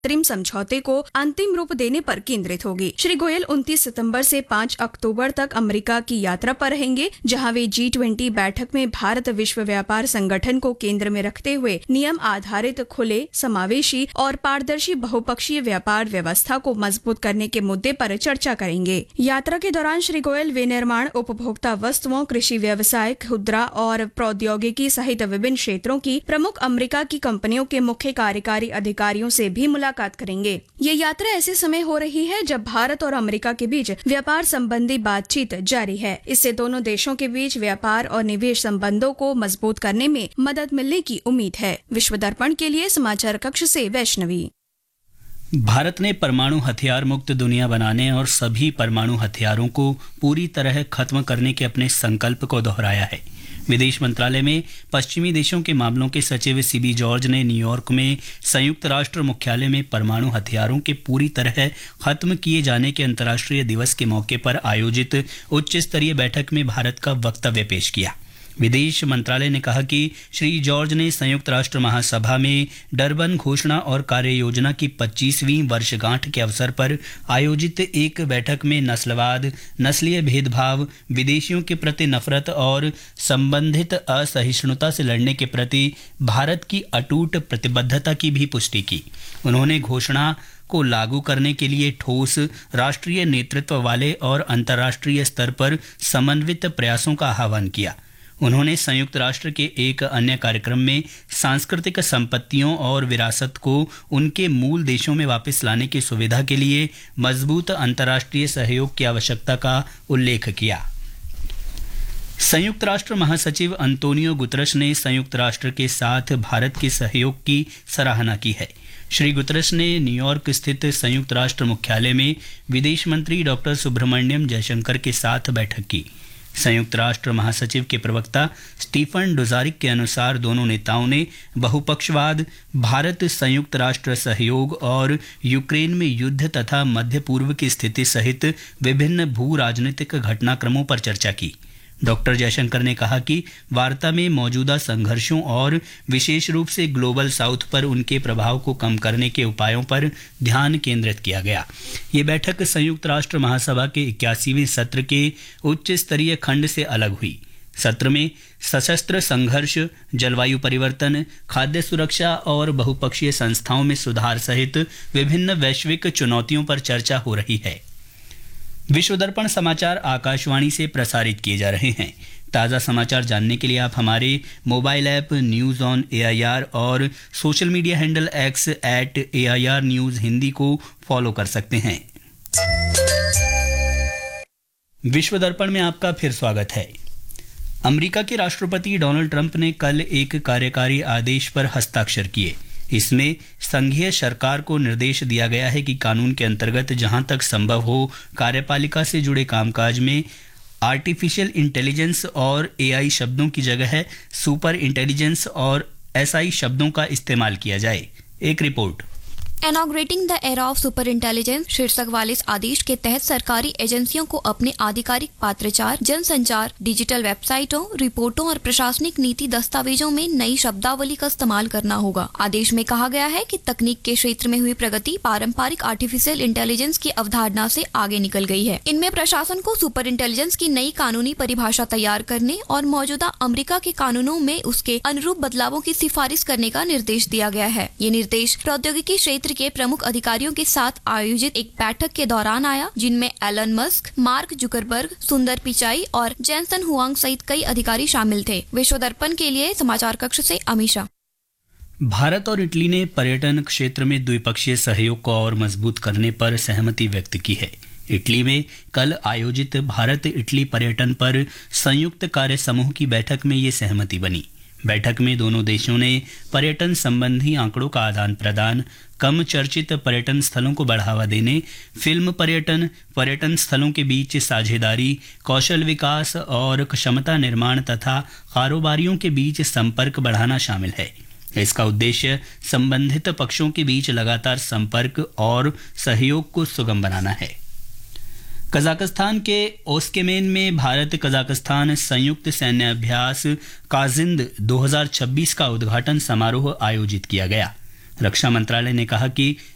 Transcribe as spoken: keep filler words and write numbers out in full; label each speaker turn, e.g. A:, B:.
A: अंतरिम समझौते को अंतिम रूप देने पर केंद्रित होगी। श्री गोयल उनतीस सितंबर से पाँच अक्टूबर तक अमेरिका की यात्रा पर रहेंगे, जहां वे जी ट्वेंटी बैठक में भारत विश्व व्यापार संगठन को केंद्र में रखते हुए नियम आधारित, खुले, समावेशी और पारदर्शी बहुपक्षीय व्यापार व्यवस्था को मजबूत करने के मुद्दे पर चर्चा करेंगे। यात्रा के दौरान श्री गोयल विनिर्माण, उपभोक्ता वस्तुओं, कृषि व्यवसाय, खुदरा और प्रौद्योगिकी सहित विभिन्न क्षेत्रों की प्रमुख अमेरिका की कंपनियों के मुख्य कार्यकारी अधिकारियों से भी मुलाकात करेंगे। ये यात्रा ऐसे समय हो रही है जब भारत और अमेरिका के बीच व्यापार संबंधी बातचीत जारी है। इससे दोनों देशों के बीच व्यापार और निवेश संबंधों को मजबूत करने में मदद मिलने की उम्मीद है। विश्व दर्पण के लिए समाचार कक्ष से वैष्णवी।
B: भारत ने परमाणु हथियार मुक्त दुनिया बनाने और सभी परमाणु हथियारों को पूरी तरह खत्म करने के अपने संकल्प को दोहराया है। विदेश मंत्रालय में पश्चिमी देशों के मामलों के सचिव सीबी जॉर्ज ने न्यूयॉर्क में संयुक्त राष्ट्र मुख्यालय में परमाणु हथियारों के पूरी तरह खत्म किए जाने के अंतर्राष्ट्रीय दिवस के मौके पर आयोजित उच्च स्तरीय बैठक में भारत का वक्तव्य पेश किया। विदेश मंत्रालय ने कहा कि श्री जॉर्ज ने संयुक्त राष्ट्र महासभा में डरबन घोषणा और कार्य योजना की पच्चीसवीं वर्षगांठ के अवसर पर आयोजित एक बैठक में नस्लवाद, नस्लीय भेदभाव, विदेशियों के प्रति नफरत और संबंधित असहिष्णुता से लड़ने के प्रति भारत की अटूट प्रतिबद्धता की भी पुष्टि की। उन्होंने घोषणा को लागू करने के लिए ठोस, राष्ट्रीय नेतृत्व वाले और अंतर्राष्ट्रीय स्तर पर समन्वित प्रयासों का आह्वान किया। उन्होंने संयुक्त राष्ट्र के एक अन्य कार्यक्रम में सांस्कृतिक संपत्तियों और विरासत को उनके मूल देशों में वापस लाने की सुविधा के लिए मजबूत अंतर्राष्ट्रीय सहयोग की आवश्यकता का उल्लेख किया। संयुक्त राष्ट्र महासचिव अंतोनियो गुतरश ने संयुक्त राष्ट्र के साथ भारत के सहयोग की सराहना की है। श्री गुतरश ने न्यूयॉर्क स्थित संयुक्त राष्ट्र मुख्यालय में विदेश मंत्री डॉक्टर सुब्रमण्यम जयशंकर के साथ बैठक की। संयुक्त राष्ट्र महासचिव के प्रवक्ता स्टीफन डुजारिक के अनुसार दोनों नेताओं ने बहुपक्षवाद, भारत संयुक्त राष्ट्र सहयोग और यूक्रेन में युद्ध तथा मध्य पूर्व की स्थिति सहित विभिन्न भू राजनीतिक घटनाक्रमों पर चर्चा की। डॉक्टर जयशंकर ने कहा कि वार्ता में मौजूदा संघर्षों और विशेष रूप से ग्लोबल साउथ पर उनके प्रभाव को कम करने के उपायों पर ध्यान केंद्रित किया गया। ये बैठक संयुक्त राष्ट्र महासभा के इक्यासीवें सत्र के उच्च स्तरीय खंड से अलग हुई। सत्र में सशस्त्र संघर्ष, जलवायु परिवर्तन, खाद्य सुरक्षा और बहुपक्षीय संस्थाओं में सुधार सहित विभिन्न वैश्विक चुनौतियों पर चर्चा हो रही है। विश्व दर्पण समाचार आकाशवाणी से प्रसारित किए जा रहे हैं। ताज़ा समाचार जानने के लिए आप हमारे mobile app news on AIR और social media handle x eight AIR news Hindi को फॉलो कर सकते हैं। विश्व दर्पण में आपका फिर स्वागत है। अमेरिका के राष्ट्रपति डोनाल्ड ट्रंप ने कल एक कार्यकारी आदेश पर हस्ताक्षर किए। इसमें संघीय सरकार को निर्देश दिया गया है कि कानून के अंतर्गत जहां तक संभव हो कार्यपालिका से जुड़े कामकाज में आर्टिफिशियल इंटेलिजेंस और एआई शब्दों की जगह सुपर इंटेलिजेंस और एसआई शब्दों का इस्तेमाल किया जाए। एक report.
C: Inaugurating the era of super intelligence शीर्षक वाले इस आदेश के तहत सरकारी एजेंसियों को अपने आधिकारिक पात्रचार, जनसंचार, डिजिटल वेबसाइटों, रिपोर्टों और प्रशासनिक नीति दस्तावेजों में नई शब्दावली का इस्तेमाल करना होगा। आदेश में कहा गया है कि तकनीक के क्षेत्र में हुई प्रगति पारंपरिक आर्टिफिशियल इंटेलिजेंस की अवधारणा से आगे निकल गई है। इनमें प्रशासन को सुपर इंटेलिजेंस की नई कानूनी परिभाषा तैयार करने और मौजूदा अमेरिका के कानूनों में उसके अनुरूप बदलावों की सिफारिश करने का निर्देश दिया गया है। ये निर्देश प्रौद्योगिकी क्षेत्र के प्रमुख अधिकारियों के साथ आयोजित एक बैठक के दौरान आया, जिनमें एलन मस्क, मार्क जुकरबर्ग, सुंदर पिचाई और जेनसन हुआंग सहित कई अधिकारी शामिल थे। विश्व दर्पण के लिए समाचार कक्ष से अमीषा।
B: भारत और इटली ने पर्यटन क्षेत्र में द्विपक्षीय सहयोग को और मजबूत करने पर सहमति व्यक्त की है। इटली में कल आयोजित भारत इटली पर्यटन पर संयुक्त कार्य समूह की बैठक में ये सहमति बनी। बैठक में दोनों देशों ने पर्यटन संबंधी आंकड़ों का आदान प्रदान, कम चर्चित पर्यटन स्थलों को बढ़ावा देने, फिल्म पर्यटन, पर्यटन स्थलों के बीच साझेदारी, कौशल विकास और क्षमता निर्माण तथा कारोबारियों के बीच संपर्क बढ़ाना शामिल है। इसका उद्देश्य संबंधित पक्षों के बीच लगातार संपर्क और सहयोग को सुगम बनाना है। कजाकिस्तान के ओस्केमेन में भारत कजाकिस्तान संयुक्त सैन्य अभ्यास काजिंद दो हज़ार छब्बीस का उद्घाटन समारोह आयोजित किया गया। रक्षा मंत्रालय ने कहा कि